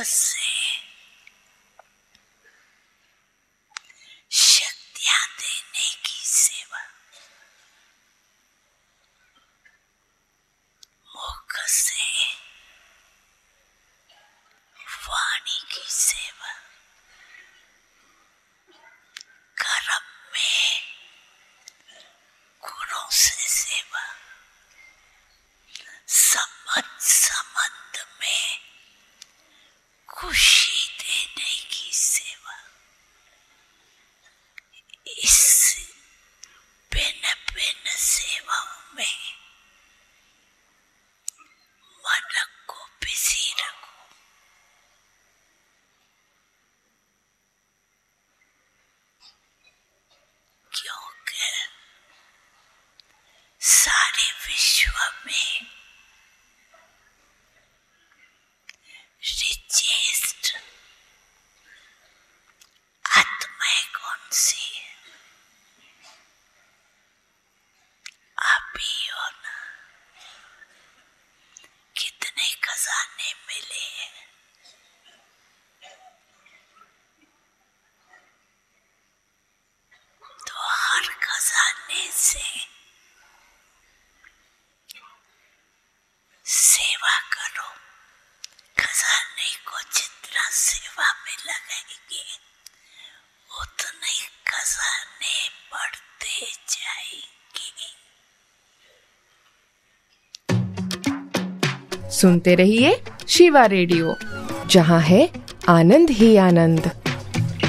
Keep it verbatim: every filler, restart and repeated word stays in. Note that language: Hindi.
से शक्तियां देने की सेवा, मुख से वाणी की सेवा, कर्म में गुणों से सेवा, संबंध संबंध में खुशी देने की सेवा। इस भिन्न भिन्न सेवाओं में मन को बिजी रखो। क्योंकि सारे विश्व में रिचेस्ट आत्माएं कौन सी है? आप ही हो ना। कितने खजाने मिले हैं, तो हर खजाने से सेवा करो। खजाने को जितना सेवा में लगाएंगे उतने खजाने बढ़ते जाएंगे। सुनते रहिए शिवा रेडियो, जहां है आनंद ही आनंद।